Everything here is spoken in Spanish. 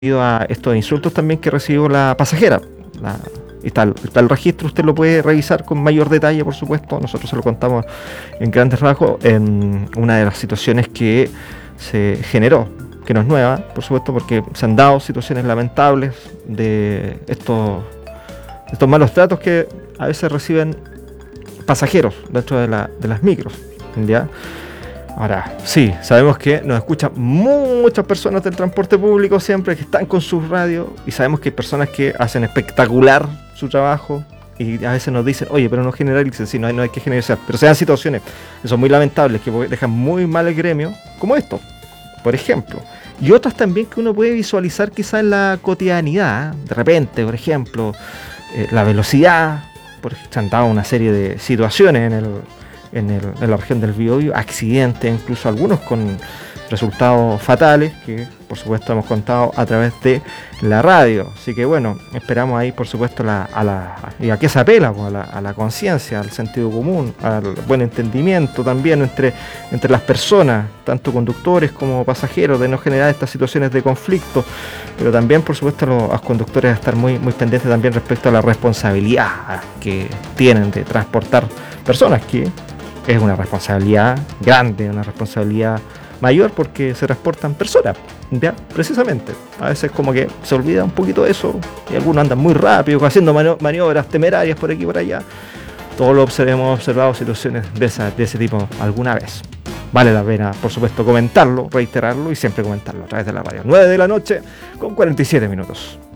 debido a estos insultos también que recibió la pasajera. Está el registro, usted lo puede revisar con mayor detalle, por supuesto. Nosotros se lo contamos en grandes rasgos en una de las situaciones que se generó, que no es nueva, por supuesto, porque se han dado situaciones lamentables de estos malos tratos que a veces reciben pasajeros dentro de las micros, ¿ya? Ahora, sí, sabemos que nos escuchan muchas personas del transporte público siempre, que están con sus radios, y sabemos que hay personas que hacen espectacular su trabajo y a veces nos dicen, oye, pero no generalicen, sí, no hay que generalizar, pero se dan situaciones que son muy lamentables, que dejan muy mal el gremio, como esto, por ejemplo, y otras también que uno puede visualizar quizás en la cotidianidad, de repente, por ejemplo, la velocidad, porque se han dado una serie de situaciones en la región del Biobío, accidentes, incluso algunos con resultados fatales, que por supuesto hemos contado a través de la radio. Así que bueno, esperamos ahí por supuesto y a qué se apela, pues, a la conciencia, al sentido común, al buen entendimiento también entre las personas, tanto conductores como pasajeros, de no generar estas situaciones de conflicto, pero también por supuesto los conductores a estar muy pendientes también respecto a la responsabilidad que tienen de transportar personas, que es una responsabilidad grande, una responsabilidad mayor, porque se transportan personas, ¿ya? Precisamente. A veces como que se olvida un poquito de eso, y algunos andan muy rápido, haciendo maniobras temerarias por aquí y por allá. Todos lo hemos observado situaciones de ese tipo alguna vez. Vale la pena, por supuesto, comentarlo, reiterarlo y siempre comentarlo a través de la radio. 9 de la noche con 47 minutos.